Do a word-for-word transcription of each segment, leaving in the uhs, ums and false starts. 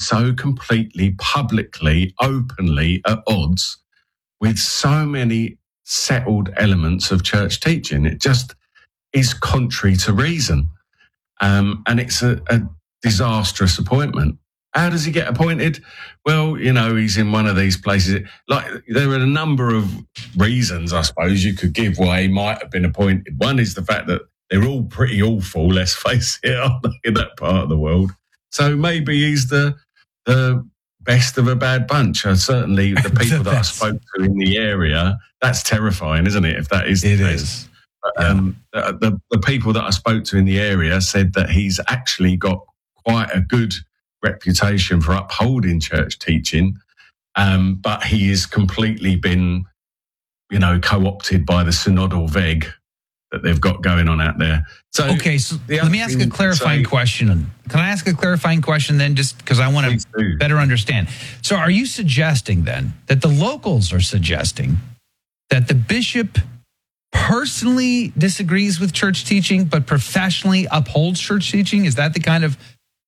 so completely, publicly, openly at odds with so many settled elements of church teaching. It just is contrary to reason. Um, and it's a, a disastrous appointment. How does he get appointed? Well, you know, he's in one of these places. Like, there are a number of reasons, I suppose, you could give why he might have been appointed. One is the fact that they're all pretty awful, let's face it, aren't they, in that part of the world. So maybe he's the the best of a bad bunch. Uh, certainly the people that I spoke to in the area, that's terrifying, isn't it, if that is the it case? Is. But, um, the, the, the people that I spoke to in the area said that he's actually got quite a good reputation for upholding church teaching, um, but he has completely been, you know, co-opted by the synodal veg that they've got going on out there. So, okay, so let me ask a clarifying say, question. Can I ask a clarifying question then, just because I want to better understand? So are you suggesting then that the locals are suggesting that the bishop personally disagrees with church teaching, but professionally upholds church teaching? Is that the kind of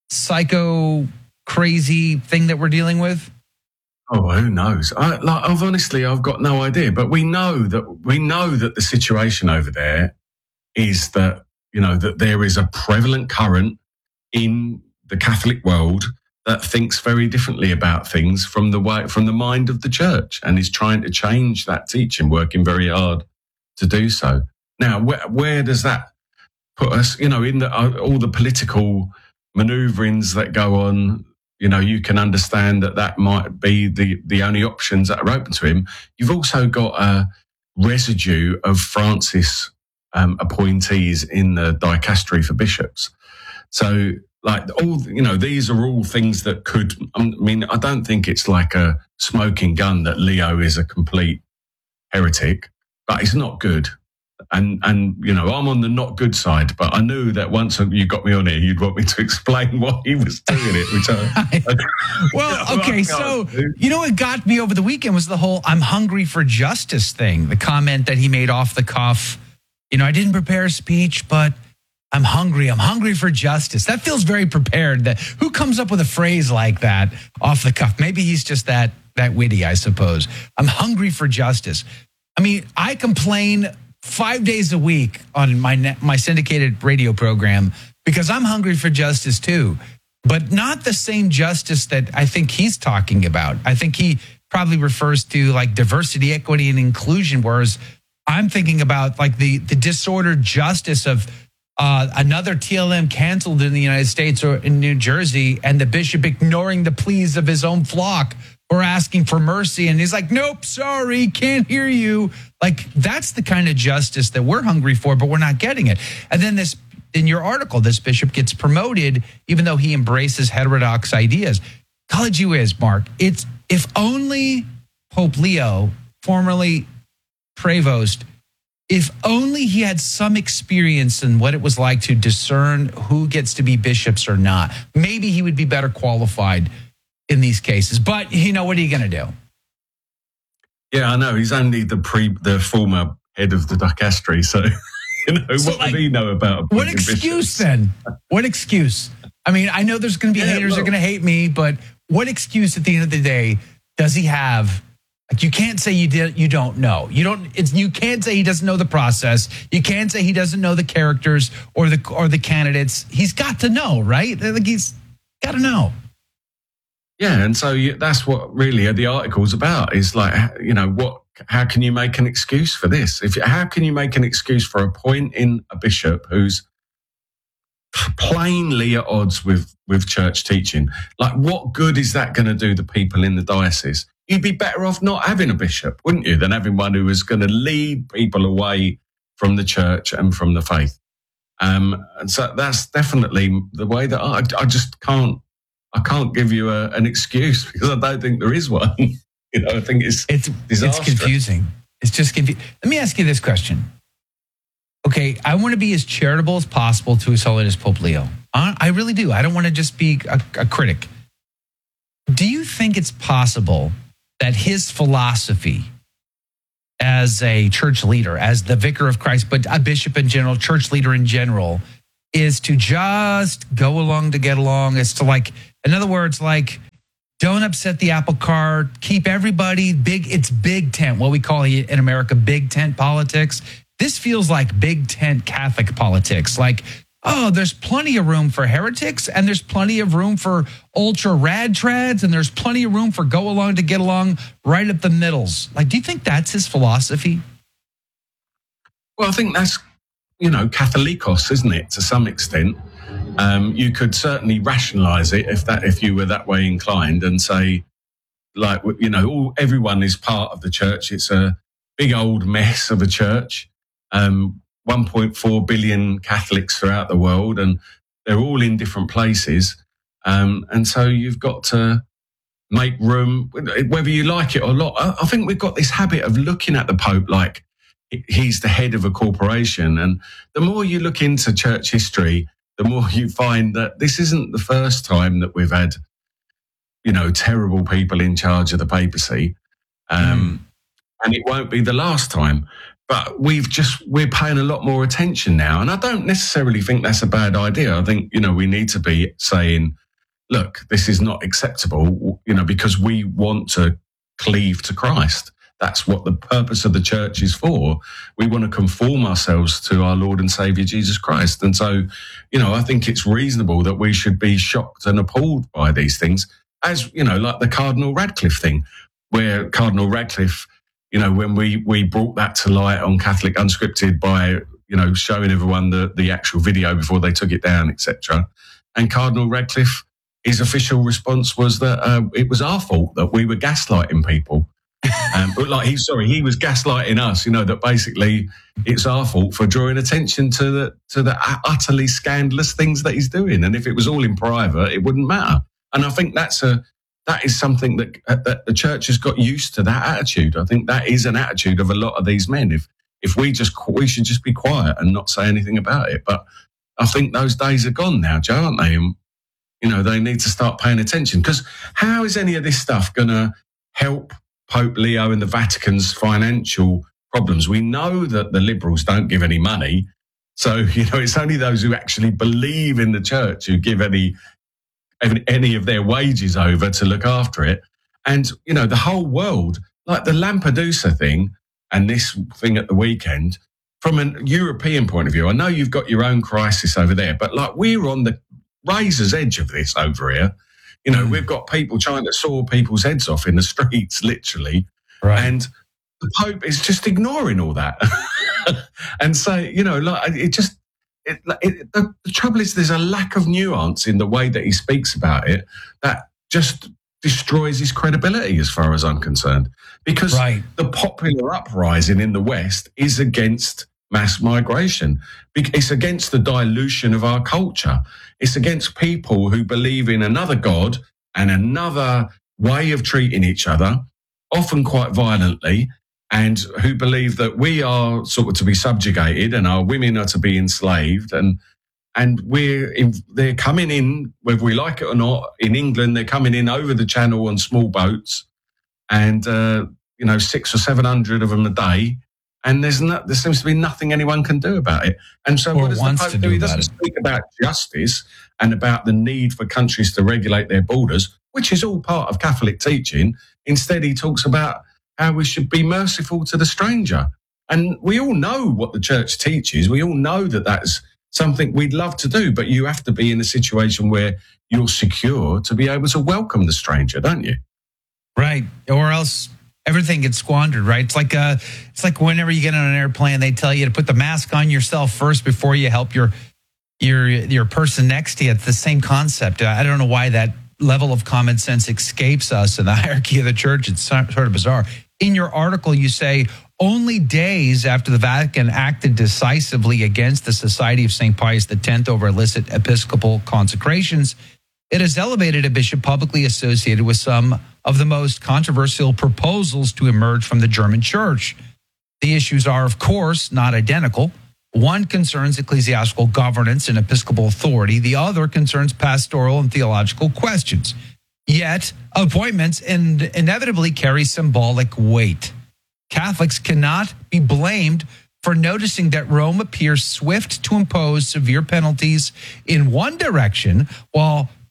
psycho crazy thing that we're dealing with? Oh, who knows? I, like, I've honestly, I've got no idea. But we know that we know that the situation over there is that, you know, that there is a prevalent current in the Catholic world that thinks very differently about things from the way, from the mind of the church, and is trying to change that teaching, working very hard to do so. Now, where, where does that put us? You know, in the, uh, all the political maneuverings that go on. You know, you can understand that that might be the, the only options that are open to him. You've also got a residue of Francis um, appointees in the dicastery for bishops. So, like, all, you know, these are all things that could, I mean, I don't think it's like a smoking gun that Leo is a complete heretic, but it's not good. And, and you know, I'm on the not good side, but I knew that once you got me on here, you'd want me to explain why he was doing it, which I... I well, okay, so, you know what got me over the weekend was the whole I'm hungry for justice thing, the comment that he made off the cuff. You know, I didn't prepare a speech, but I'm hungry. I'm hungry for justice. That feels very prepared. That, who comes up with a phrase like that off the cuff? Maybe he's just that that witty, I suppose. I'm hungry for justice. I mean, I complain five days a week on my my syndicated radio program because I'm hungry for justice too, but not the same justice that I think he's talking about. I think he probably refers to like diversity, equity, and inclusion, whereas I'm thinking about like the, the disordered justice of uh, another T L M canceled in the United States or in New Jersey, and the bishop ignoring the pleas of his own flock or asking for mercy. And he's like, nope, sorry, can't hear you. Like, that's the kind of justice that we're hungry for, but we're not getting it. And then this, in your article, this bishop gets promoted, even though he embraces heterodox ideas. College you is, Mark, it's if only Pope Leo, formerly Prevost, if only he had some experience in what it was like to discern who gets to be bishops or not, maybe he would be better qualified in these cases. But, you know, what are you going to do? Yeah, I know. He's only the pre, the former head of the dicastery. So, you know, so what like, would he know about? What excuse bishops? Then? What excuse? I mean, I know there's going to be yeah, haters that are going to hate me, but what excuse at the end of the day does he have? Like, you can't say you did, you don't know. You don't. It's you can't say he doesn't know the process. You can't say he doesn't know the characters or the or the candidates. He's got to know, right? Like, he's got to know. Yeah, and so you, that's what really the article's about. Is like, you know, what? How can you make an excuse for this? If how can you make an excuse for appointing a bishop who's plainly at odds with with church teaching? Like, what good is that going to do the people in the diocese? You'd be better off not having a bishop, wouldn't you, than having one who was going to lead people away from the church and from the faith. Um, and so that's definitely the way that I, I just can't. I can't give you a, an excuse because I don't think there is one. You know, I think it's it's disastrous. It's confusing. It's just confusing. Let me ask you this question. Okay, I want to be as charitable as possible to His Holiness Pope Leo. I, I really do. I don't want to just be a, a critic. Do you think it's possible that his philosophy as a church leader, as the vicar of Christ, but a bishop in general, church leader in general, is to just go along to get along? It's to like, in other words, like Don't upset the apple cart. Keep everybody big. It's big tent, what we call in America big tent politics. This feels like big tent Catholic politics. Like, oh, there's plenty of room for heretics, and there's plenty of room for ultra rad trads, and there's plenty of room for go along to get along right up the middles. Like, do you think that's his philosophy? Well, I think that's, you know, Catholicos, isn't it, to some extent? Um, you could certainly rationalize it if that if you were that way inclined and say, like, you know, all, everyone is part of the church. It's a big old mess of a church. Um, one point four billion Catholics throughout the world, and they're all in different places. Um, and so you've got to make room, whether you like it or not. I, I think we've got this habit of looking at the Pope like he's the head of a corporation. And the more you look into church history, the more you find that this isn't the first time that we've had, you know, terrible people in charge of the papacy. Um, mm. And it won't be the last time. But we've just, we're paying a lot more attention now. And I don't necessarily think that's a bad idea. I think, you know, we need to be saying, look, this is not acceptable, you know, because we want to cleave to Christ. That's what the purpose of the church is for. We want to conform ourselves to our Lord and Savior, Jesus Christ. And so, you know, I think it's reasonable that we should be shocked and appalled by these things, as, you know, like the Cardinal Radcliffe thing, where Cardinal Radcliffe, you know, when we, we brought that to light on Catholic Unscripted by, you know, showing everyone the, the actual video before they took it down, et cetera. And Cardinal Radcliffe, his official response was that uh, it was our fault that we were gaslighting people. um, but like he's sorry, he was gaslighting us. You know that basically it's our fault for drawing attention to the to the utterly scandalous things that he's doing. And if it was all in private, it wouldn't matter. And I think that's a that is something that that the church has got used to. That attitude. I think that is an attitude of a lot of these men. If if we just we should just be quiet and not say anything about it. But I think those days are gone now, Joe, aren't they? And, you know, they need to start paying attention, because how is any of this stuff going to help Pope Leo and the Vatican's financial problems? We know that the liberals don't give any money. So, you know, it's only those who actually believe in the church who give any, any of their wages over to look after it. And, you know, the whole world, like the Lampedusa thing and this thing at the weekend, from a European point of view, I know you've got your own crisis over there, but like we're on the razor's edge of this over here. You know, mm. we've got people trying to saw people's heads off in the streets, literally. Right. And the Pope is just ignoring all that. And so, you know, like it just, it, it, the, the trouble is there's a lack of nuance in the way that he speaks about it that just destroys his credibility as far as I'm concerned. Because right. the popular uprising in the West is against mass migration. It's against the dilution of our culture. It's against people who believe in another God and another way of treating each other, often quite violently, and who believe that we are sort of to be subjugated and our women are to be enslaved. And and we're in, they're coming in, whether we like it or not, in England, they're coming in over the channel on small boats, and uh, you know, six or seven hundred of them a day. And there's no, there seems to be nothing anyone can do about it. And so or what does the Pope do? do He doesn't it. speak about justice and about the need for countries to regulate their borders, which is all part of Catholic teaching. Instead, he talks about how we should be merciful to the stranger. And we all know what the church teaches. We all know that that's something we'd love to do, but you have to be in a situation where you're secure to be able to welcome the stranger, don't you? Right. Or else everything gets squandered, right? It's like uh, it's like whenever you get on an airplane, they tell you to put the mask on yourself first before you help your your your person next to you. It's the same concept. I don't know why that level of common sense escapes us in the hierarchy of the church. It's sort of bizarre. In your article, you say only days after the Vatican acted decisively against the Society of Saint Pius X over illicit episcopal consecrations, it has elevated a bishop publicly associated with some of the most controversial proposals to emerge from the German church. The issues are, of course, not identical. One concerns ecclesiastical governance and episcopal authority. The other concerns pastoral and theological questions. Yet, appointments in- inevitably carry symbolic weight. Catholics cannot be blamed for noticing that Rome appears swift to impose severe penalties in one direction while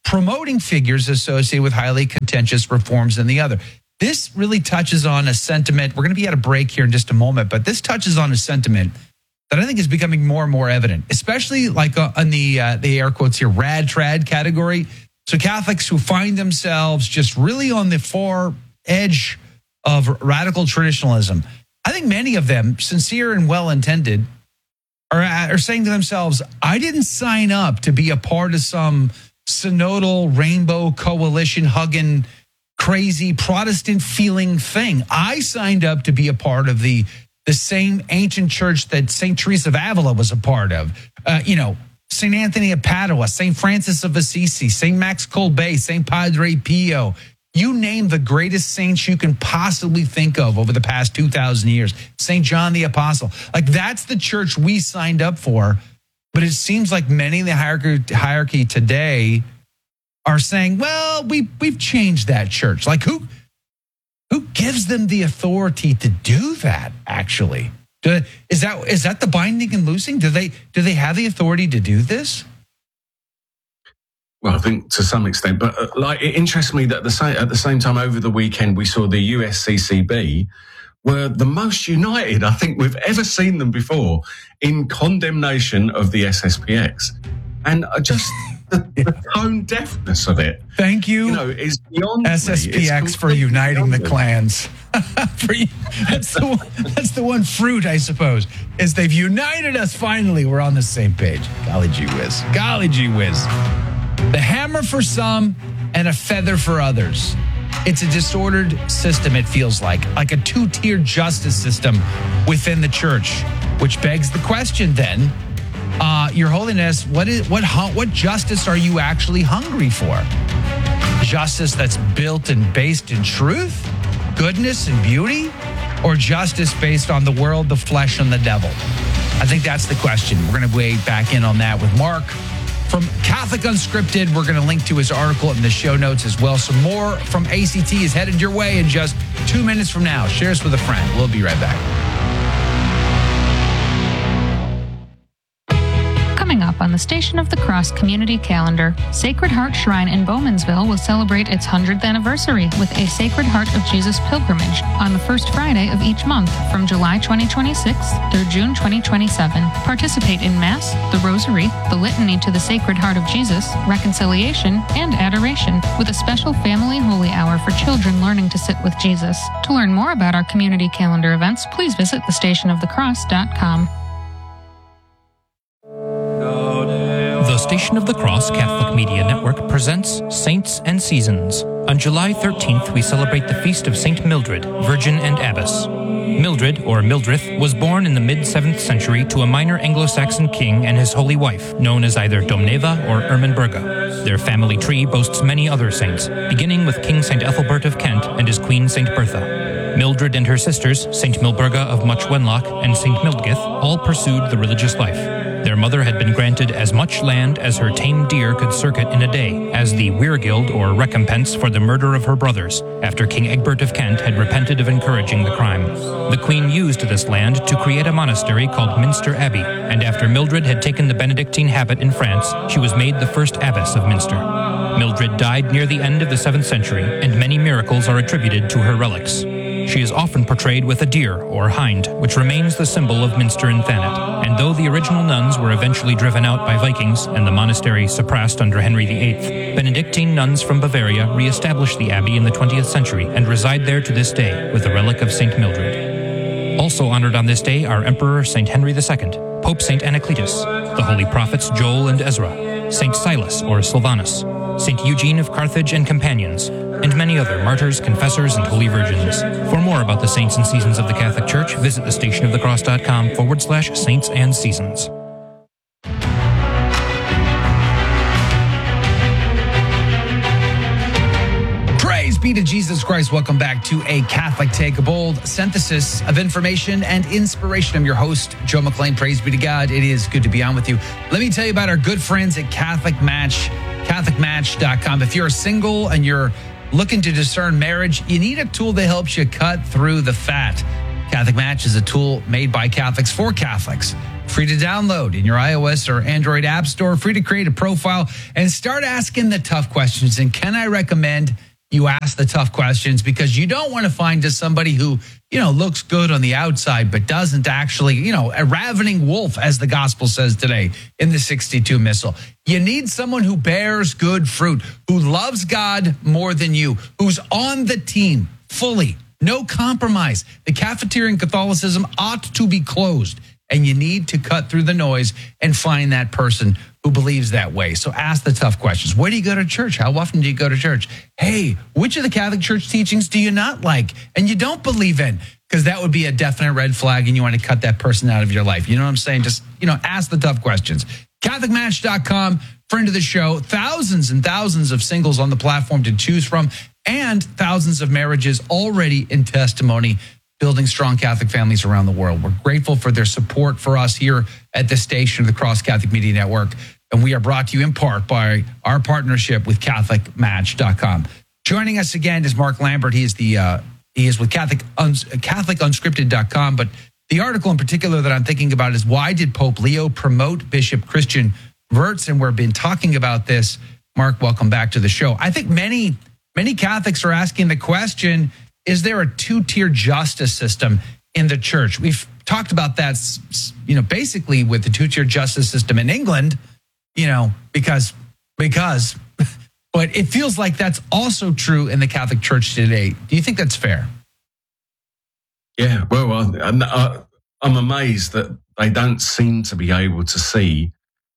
promoting figures associated with highly contentious reforms than the other. This really touches on a sentiment. We're going to be at a break here in just a moment, but this touches on a sentiment that I think is becoming more and more evident, especially like uh, on the uh, the air quotes here, rad trad category. So Catholics who find themselves just really on the far edge of radical traditionalism. I think many of them, sincere and well-intended, are, are saying to themselves, I didn't sign up to be a part of some synodal rainbow coalition hugging crazy Protestant feeling thing. I signed up to be a part of the the same ancient church that Saint Teresa of Avila was a part of. Uh, you know, Saint Anthony of Padua, Saint Francis of Assisi, Saint Max Colbet, Saint Padre Pio. You name the greatest saints you can possibly think of over the past two thousand years. Saint John the Apostle. Like, that's the church we signed up for. But it seems like many in the hierarchy, hierarchy today are saying, well, we, we've changed that church. Like, who who gives them the authority to do that, actually? Do, is that is that the binding and loosing? Do they do they have the authority to do this? Well, I think to some extent, but uh, like it interests me that the same, at the same time over the weekend we saw the U S C C B were the most united I think we've ever seen them before in condemnation of the S S P X, and uh, just the, the tone deafness of it. Thank you, you know, is beyond S S P X for uniting the clans. For you, that's the one, that's the one fruit, I suppose, is they've united us. Finally, we're on the same page. Golly gee whiz, golly gee whiz. The hammer for some and a feather for others. It's a disordered system, it feels like, like a two-tiered justice system within the church, which begs the question then, uh, Your Holiness, what is what what justice are you actually hungry for? Justice that's built and based in truth, goodness and beauty, or justice based on the world, the flesh, and the devil? I think that's the question. We're going to weigh back in on that with Mark from Catholic Unscripted. We're going to link to his article in the show notes as well. Some more from A C T is headed your way in just two minutes from now. Share us with a friend. We'll be right back. Coming up on the Station of the Cross community calendar, Sacred Heart Shrine in Bowmansville will celebrate its hundredth anniversary with a Sacred Heart of Jesus pilgrimage on the first Friday of each month from July twenty twenty-six through June twenty twenty-seven. Participate in Mass, the Rosary, the Litany to the Sacred Heart of Jesus, Reconciliation, and Adoration, with a special family holy hour for children learning to sit with Jesus. To learn more about our community calendar events, please visit the station of the cross dot com. The Station of the Cross Catholic Media Network presents Saints and Seasons. On July thirteenth, we celebrate the feast of Saint Mildred, Virgin and Abbess. Mildred, or Mildrith, was born in the mid-seventh century to a minor Anglo-Saxon king and his holy wife, known as either Domneva or Ermenberga. Their family tree boasts many other saints, beginning with King Saint Ethelbert of Kent and his queen Saint Bertha. Mildred and her sisters, Saint Milburga of Much Wenlock and Saint Mildgith, all pursued the religious life. Their mother had been granted as much land as her tame deer could circuit in a day, as the weirgild or recompense for the murder of her brothers, after King Egbert of Kent had repented of encouraging the crime. The queen used this land to create a monastery called Minster Abbey, and after Mildred had taken the Benedictine habit in France, she was made the first abbess of Minster. Mildred died near the end of the seventh century, and many miracles are attributed to her relics. She is often portrayed with a deer, or hind, which remains the symbol of Minster and Thanet. And though the original nuns were eventually driven out by Vikings and the monastery suppressed under Henry the Eighth, Benedictine nuns from Bavaria re-established the abbey in the twentieth century and reside there to this day with a relic of Saint Mildred. Also honored on this day are Emperor Saint Henry the Second, Pope Saint Anacletus, the holy prophets Joel and Ezra, Saint Silas or Silvanus, Saint Eugene of Carthage and companions, and many other martyrs, confessors, and holy virgins. For more about the saints and seasons of the Catholic Church, visit the station of the cross dot com forward slash saints and seasons. Praise be to Jesus Christ. Welcome back to A Catholic Take, a bold synthesis of information and inspiration. I'm your host, Joe McClain. Praise be to God. It is good to be on with you. Let me tell you about our good friends at Catholic Match, Catholic Match dot com. If you're single and you're looking to discern marriage, you need a tool that helps you cut through the fat. Catholic Match is a tool made by Catholics for Catholics. Free to download in your iOS or Android app store. Free to create a profile and start asking the tough questions. And can I recommend you ask the tough questions? Because you don't want to find just somebody who, you know, looks good on the outside, but doesn't actually, you know, a ravening wolf, as the gospel says today in the sixty-two Missal. You need someone who bears good fruit, who loves God more than you, who's on the team fully. No compromise. The cafeteria in Catholicism ought to be closed, and you need to cut through the noise and find that person who believes that way. So ask the tough questions. Where do you go to church? How often do you go to church? Hey, which of the Catholic Church teachings do you not like and you don't believe in? Because that would be a definite red flag, and you want to cut that person out of your life. You know what I'm saying? Just, you know, ask the tough questions. Catholic Match dot com, friend of the show, thousands and thousands of singles on the platform to choose from, and thousands of marriages already in testimony, building strong Catholic families around the world. We're grateful for their support for us here at the station of the Cross Catholic Media Network, and we are brought to you in part by our partnership with Catholic Match dot com. Joining us again is Mark Lambert. He is the uh, he is with Catholic Catholic Unscripted dot com, but the article in particular that I'm thinking about is, why did Pope Leo promote Bishop Christian Wirtz? And we've been talking about this. Mark, welcome back to the show. I think many, many Catholics are asking the question, is there a two-tier justice system in the church? We've talked about that, you know, basically with the two-tier justice system in England, you know, because, because, but it feels like that's also true in the Catholic Church today. Do you think that's fair? Yeah, well, I'm, I'm amazed that they don't seem to be able to see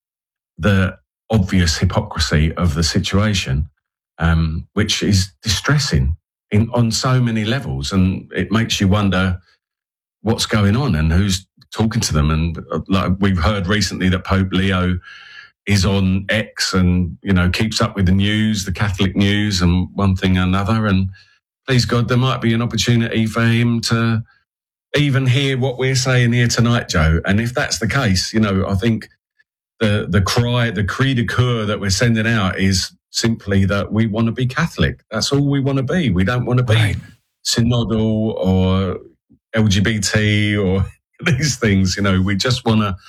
the obvious hypocrisy of the situation, um, which is distressing in, on so many levels. And it makes you wonder what's going on and who's talking to them. And like we've heard recently that Pope Leo is on X and, you know, keeps up with the news, the Catholic news and one thing and another. And please God, there might be an opportunity for him to even hear what we're saying here tonight, Joe. And if that's the case, you know, I think the the cry, the cri de coeur that we're sending out is simply that we want to be Catholic. That's all we want to be. We don't want to be right. synodal or L G B T or these things. You know, we just want to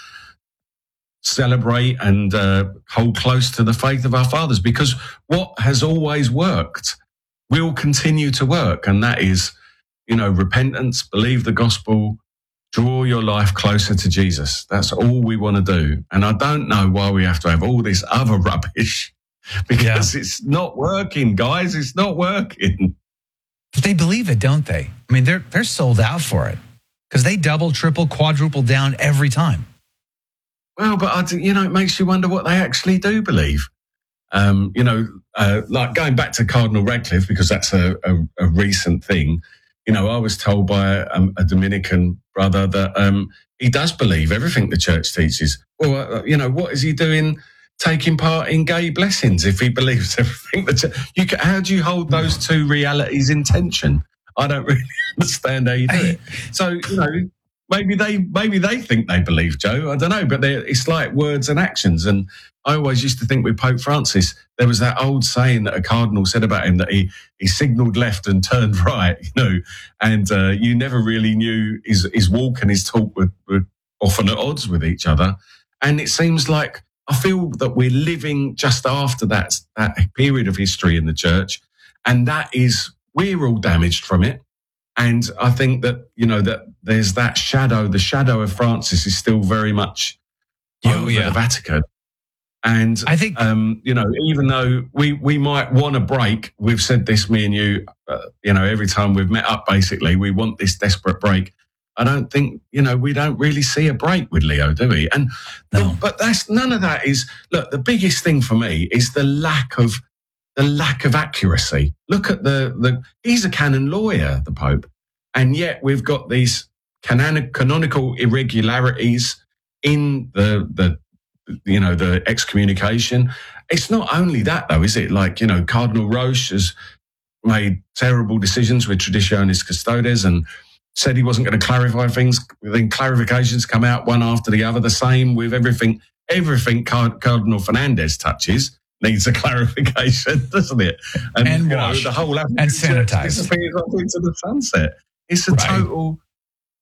celebrate and uh, hold close to the faith of our fathers, because what has always worked will continue to work. And that is, you know, repentance, believe the gospel, draw your life closer to Jesus. That's all we want to do. And I don't know why we have to have all this other rubbish, because yeah. it's not working, guys. It's not working. But they believe it, don't they? I mean, they're they're sold out for it because they double, triple, quadruple down every time. Well, but, I, you know, it makes you wonder what they actually do believe. Um, you know, uh, like going back to Cardinal Radcliffe, because that's a, a, a recent thing. You know, I was told by a, a Dominican brother that um, he does believe everything the church teaches. Well, uh, you know, what is he doing taking part in gay blessings if he believes everything? The ch- you can, how do you hold those two realities in tension? I don't really understand how you do it. So, you know, maybe they maybe they think they believe, Joe. I don't know, but it's like words and actions. And I always used to think with Pope Francis, there was that old saying that a cardinal said about him that he he signalled left and turned right, you know, and uh, you never really knew his his walk and his talk were, were often at odds with each other. And it seems like I feel that we're living just after that that period of history in the church, and that is we're all damaged from it. And I think that, you know, that there's that shadow, the shadow of Francis is still very much oh, over yeah. the Vatican. And I think, um, you know, even though we, we might want a break, we've said this, me and you, uh, you know, every time we've met up, basically, we want this desperate break. I don't think, you know, we don't really see a break with Leo, do we? And no. the, but that's none of that is, look, the biggest thing for me is the lack of the lack of accuracy. Look at the, the he's a canon lawyer, the Pope, and yet we've got these canon, canonical irregularities in the the you know, the excommunication. It's not only that, though, is it? Like, you know, Cardinal Roche has made terrible decisions with Traditionis Custodes and said he wasn't going to clarify things. Then clarifications come out one after the other. The same with everything. Everything Card- Cardinal Fernandez touches needs a clarification, doesn't it? And, and you wash. know, the whole and sanitized. disappears off into the sunset. It's a right. total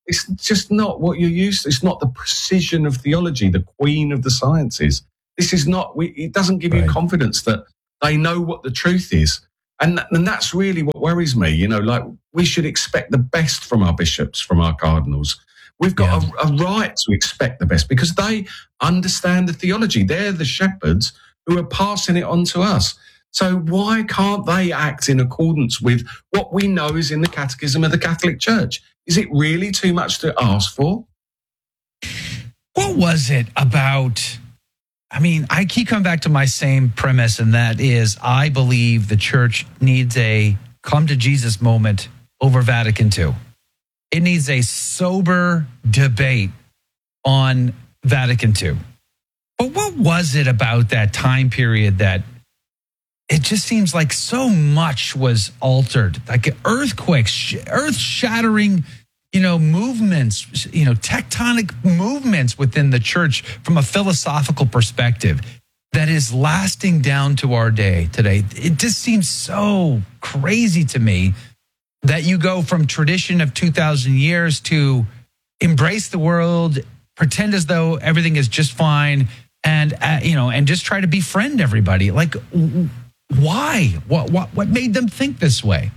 it's just not what you're used to. It's not the precision of theology, the queen of the sciences. This is not, we, it doesn't give right. you confidence that they know what the truth is. And, th- and that's really what worries me. You know, like we should expect the best from our bishops, from our cardinals. We've got yeah. a, a right to expect the best because they understand the theology. They're the shepherds who are passing it on to us. So why can't they act in accordance with what we know is in the Catechism of the Catholic Church? Is it really too much to ask for? What was it about? I mean, I keep coming back to my same premise, and that is I believe the church needs a come to Jesus moment over Vatican Two. It needs a sober debate on Vatican Two. But what was it about that time period that it just seems like so much was altered, like earthquakes, earth-shattering, you know, movements, you know, tectonic movements within the church from a philosophical perspective that is lasting down to our day today. It just seems so crazy to me that you go from tradition of two thousand years to embrace the world, pretend as though everything is just fine, and, uh, you know, and just try to befriend everybody. Like, why? What, what, what made them think this way?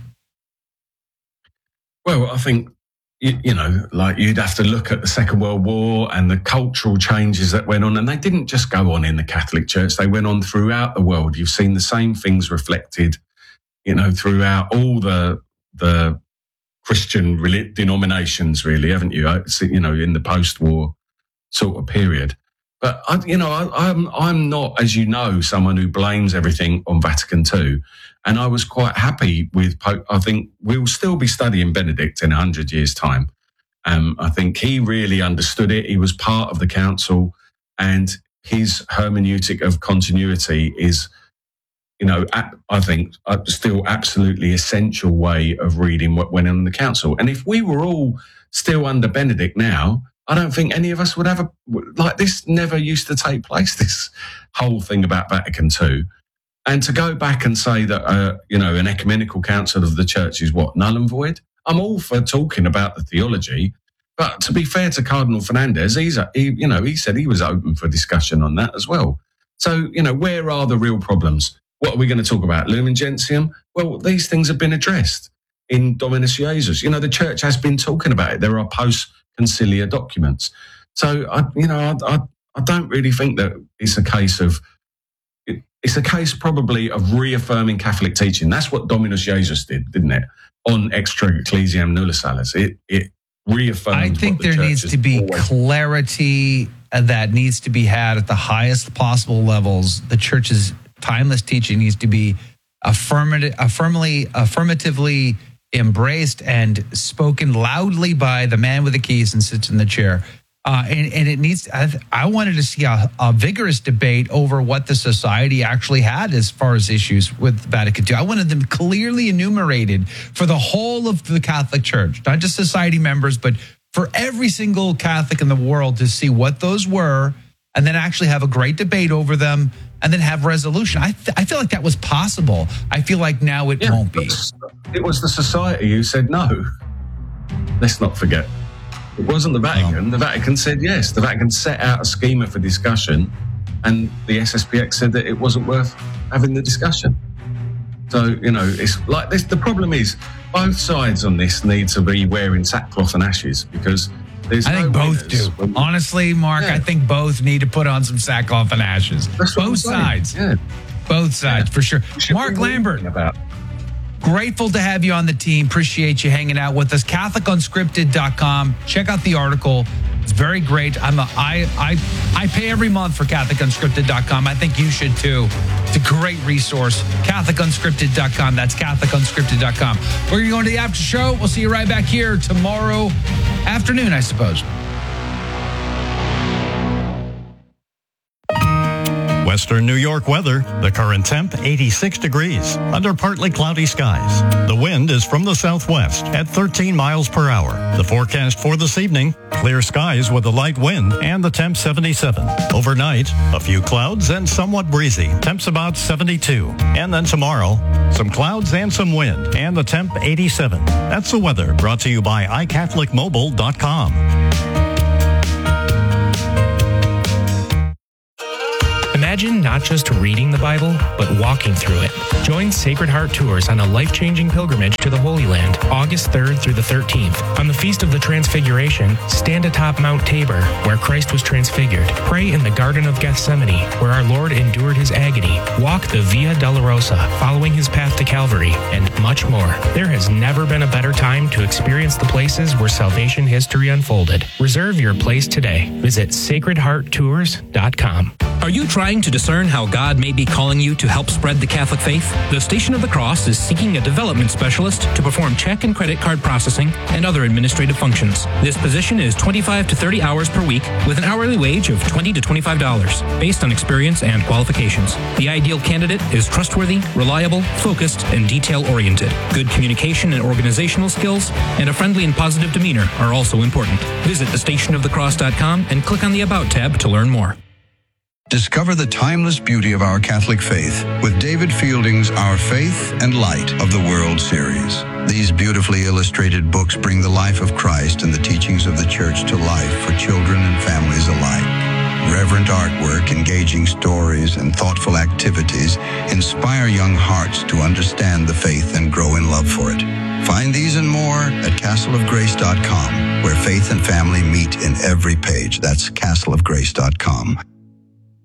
Well, I think, you, you know, like you'd have to look at the Second World War and the cultural changes that went on. And they didn't just go on in the Catholic Church. They went on throughout the world. You've seen the same things reflected, you know, throughout all the the Christian denominations, really, haven't you? You know, in the post-war sort of period. But, I, you know, I, I'm I'm not, as you know, someone who blames everything on Vatican Two. And I was quite happy with Pope. I think we'll still be studying Benedict in one hundred years' time. Um, I think he really understood it. He was part of the council, and his hermeneutic of continuity is, you know, I think still absolutely essential way of reading what went on in the council. And if we were all still under Benedict now, I don't think any of us would have a, like this never used to take place, this whole thing about Vatican Two. And to go back and say that, uh, you know, an ecumenical council of the church is what, null and void? I'm all for talking about the theology, but to be fair to Cardinal Fernandez, he's, a, he, you know, he said he was open for discussion on that as well. So, you know, where are the real problems? What are we going to talk about? Lumen Gentium? Well, these things have been addressed in Dominus Jesus. You know, the church has been talking about it. There are post-conciliar documents. So, I, you know, I, I, I don't really think that it's a case of, it, it's a case probably of reaffirming Catholic teaching. That's what Dominus Jesus did, didn't it? On Extra Ecclesiam Nulla Salus. It, it reaffirmed I think what the there church needs to be always clarity that needs to be had at the highest possible levels. The church's timeless teaching needs to be affirmative, affirmably, affirmatively embraced and spoken loudly by the man with the keys and sits in the chair. Uh, and, and it needs, I, I wanted to see a, a vigorous debate over what the society actually had as far as issues with Vatican Two. I wanted them clearly enumerated for the whole of the Catholic Church, not just society members, but for every single Catholic in the world to see what those were and then actually have a great debate over them and then have resolution. I th- I feel like that was possible. I feel like now it yeah, won't be. It was the society who said no. Let's not forget. It wasn't the Vatican. Oh. The Vatican said yes. The Vatican set out a schema for discussion, and the S S P X said that it wasn't worth having the discussion. So, you know, it's like this. The problem is both sides on this need to be wearing sackcloth and ashes because there's I no think both do. When, Honestly, Mark, yeah. I think both need to put on some sackcloth and ashes. Both sides. Yeah. Both sides, yeah. for sure. Mark Lambert. About. Grateful to have you on the team. Appreciate you hanging out with us. Catholic Unscripted dot com. Check out the article. It's very great. I'm a, I, I, I pay every month for Catholic Unscripted dot com. I think you should too. It's a great resource. Catholic Unscripted dot com. That's Catholic Unscripted dot com. We're going to go into the after show. We'll see you right back here tomorrow afternoon, I suppose. West Western New York weather. The current temp, eighty-six degrees, under partly cloudy skies. The wind is from the southwest at thirteen miles per hour. The forecast for this evening, clear skies with a light wind and the temp seventy-seven. Overnight, a few clouds and somewhat breezy. Temps about seventy-two. And then tomorrow, some clouds and some wind and the temp eighty-seven. That's the weather brought to you by i catholic mobile dot com. Imagine not just reading the Bible, but walking through it. Join Sacred Heart Tours on a life-changing pilgrimage to the Holy Land, August third through the thirteenth. On the Feast of the Transfiguration, stand atop Mount Tabor, where Christ was transfigured. Pray in the Garden of Gethsemane, where our Lord endured his agony. Walk the Via Dolorosa, following his path to Calvary, and much more. There has never been a better time to experience the places where salvation history unfolded. Reserve your place today. Visit sacred heart tours dot com. Are you trying to discern how God may be calling you to help spread the Catholic faith? The Station of the Cross is seeking a development specialist to perform check and credit card processing and other administrative functions. This position is twenty-five to thirty hours per week with an hourly wage of twenty to twenty-five dollars based on experience and qualifications. The ideal candidate is trustworthy, reliable, focused, and detail-oriented. Good communication and organizational skills and a friendly and positive demeanor are also important. Visit the station of the cross dot com and click on the About tab to learn more. Discover the timeless beauty of our Catholic faith with David Fielding's Our Faith and Light of the World series. These beautifully illustrated books bring the life of Christ and the teachings of the Church to life for children and families alike. Reverent artwork, engaging stories, and thoughtful activities inspire young hearts to understand the faith and grow in love for it. Find these and more at castle of grace dot com, where faith and family meet in every page. That's castle of grace dot com.